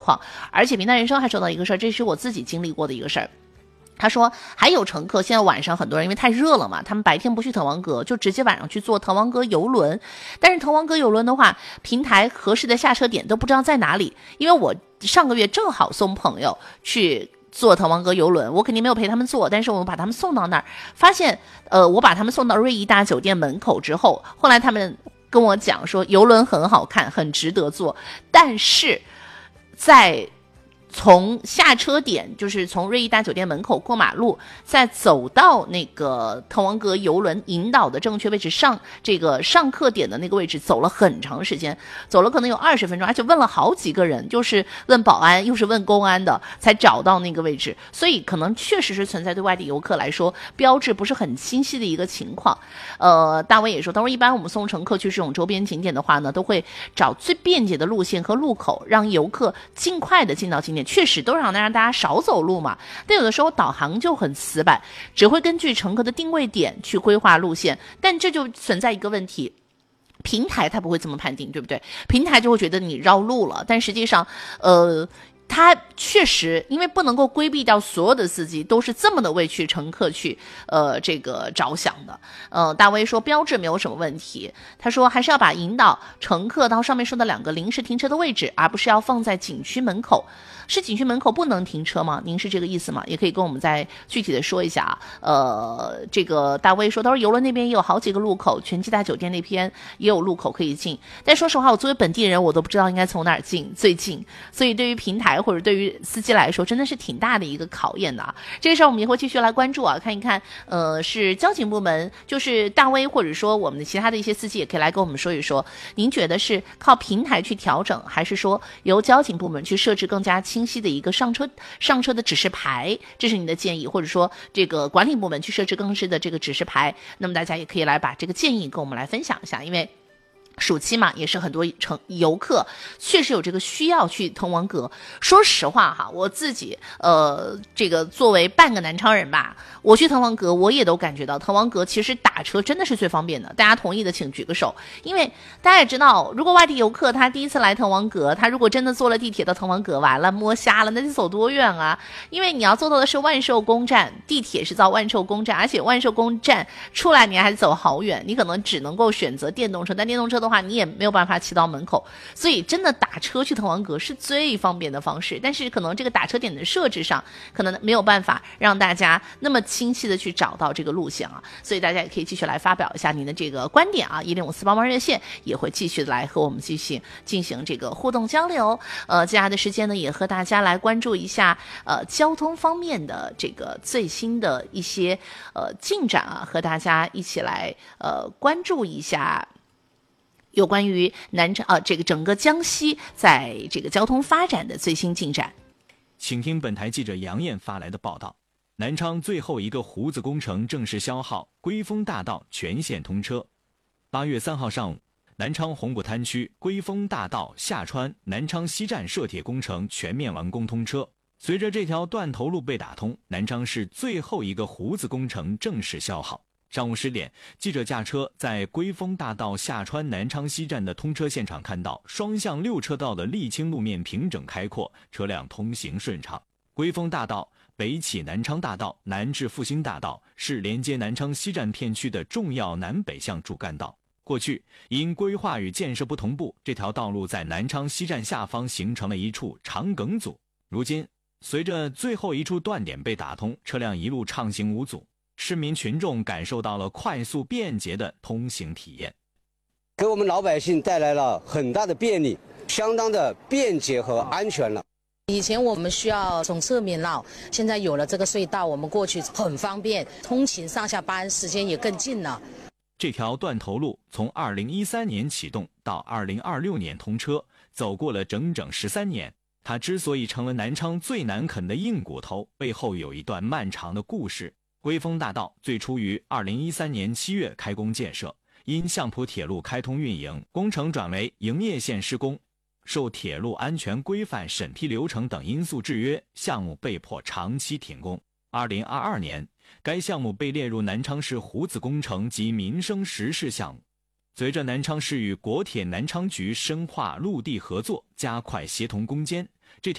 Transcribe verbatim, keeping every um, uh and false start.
况。而且平台人生还说到一个事儿，这是我自己经历过的一个事儿。他说还有乘客现在晚上很多人因为太热了嘛，他们白天不去滕王阁，就直接晚上去坐滕王阁游轮。但是滕王阁游轮的话，平台合适的下车点都不知道在哪里。因为我上个月正好送朋友去坐滕王阁游轮，我肯定没有陪他们坐，但是我把他们送到那儿，发现呃，我把他们送到瑞怡大酒店门口之后，后来他们跟我讲说游轮很好看，很值得坐，但是在从下车点，就是从瑞怡大酒店门口过马路，再走到那个滕王阁游轮引导的正确位置上，这个上客点的那个位置，走了很长时间，走了可能有二十分钟，而且问了好几个人，就是问保安又是问公安的，才找到那个位置。所以可能确实是存在对外地游客来说标志不是很清晰的一个情况。呃，大卫也说，他说一般我们送乘客去这种周边景点的话呢，都会找最便捷的路线和路口，让游客尽快的进到景点。确实都让让大家少走路嘛，但有的时候导航就很死板，只会根据乘客的定位点去规划路线，但这就存在一个问题，平台它不会这么判定，对不对？平台就会觉得你绕路了，但实际上呃他确实因为不能够规避掉所有的司机都是这么的为去乘客去呃这个着想的。呃大威说标志没有什么问题，他说还是要把引导乘客到上面说的两个临时停车的位置，而不是要放在景区门口。是景区门口不能停车吗？您是这个意思吗？也可以跟我们再具体的说一下啊。呃，这个大威说，他说游轮那边也有好几个路口，全季大酒店那边也有路口可以进。但说实话，我作为本地人，我都不知道应该从哪儿进最近。所以对于平台或者对于司机来说，真的是挺大的一个考验的啊。这个事儿我们也会继续来关注啊，看一看，呃，是交警部门，就是大威或者说我们的其他的一些司机也可以来跟我们说一说，您觉得是靠平台去调整，还是说由交警部门去设置更加清晰的一个上车上车的指示牌？这是你的建议，或者说这个管理部门去设置更新的这个指示牌？那么大家也可以来把这个建议跟我们来分享一下，因为暑期嘛，也是很多乘游客确实有这个需要去滕王阁。说实话哈，我自己呃，这个作为半个南昌人吧，我去滕王阁，我也都感觉到滕王阁其实打车真的是最方便的。大家同意的请举个手，因为大家也知道，如果外地游客他第一次来滕王阁，他如果真的坐了地铁到滕王阁，完了摸瞎了，那得走多远啊？因为你要坐到的是万寿宫站，地铁是到万寿宫站，而且万寿宫站出来你还走好远，你可能只能够选择电动车，但电动车的话你也没有办法骑到门口，所以真的打车去滕王阁是最方便的方式。但是可能这个打车点的设置上可能没有办法让大家那么清晰的去找到这个路线啊，所以大家也可以继续来发表一下您的这个观点啊。一零五四帮忙热线也会继续来和我们继续进行这个互动交流。呃，接下来的时间呢，也和大家来关注一下呃交通方面的这个最新的一些呃进展啊，和大家一起来呃关注一下有关于南昌啊这个整个江西在这个交通发展的最新进展。 请听本台记者杨艳发来的报道。南昌最后一个胡子工程正式消耗，归丰大道全线通车。八月三号上午，南昌红谷滩区归丰大道下川南昌西站涉铁工程全面完工通车。随着这条断头路被打通，南昌市最后一个胡子工程正式消耗。上午十点，记者驾车在归丰大道下川南昌西站的通车现场看到，双向六车道的沥青路面平整开阔，车辆通行顺畅。归丰大道北起南昌大道，南至复兴大道，是连接南昌西站片区的重要南北向主干道。过去因规划与建设不同步，这条道路在南昌西站下方形成了一处长梗阻。如今随着最后一处断点被打通，车辆一路畅行无阻，市民群众感受到了快速便捷的通行体验， 给我们老百姓带来了很大的便利，相当的便捷和安全了。 以前我们需要从侧面绕，现在有了这个隧道，我们过去很方便，通勤上下班时间也更近了。 这条断头路从二零一三年启动到二零二六年通车，走过了整整十三年。它之所以成了南昌最难啃的硬骨头，背后有一段漫长的故事。归丰大道最初于二零一三年七月开工建设，因相浦铁路开通运营，工程转为营业线施工，受铁路安全规范审批流程等因素制约，项目被迫长期停工。二零二二年，该项目被列入南昌市胡子工程及民生实事项目。随着南昌市与国铁南昌局深化陆地合作，加快协同攻坚，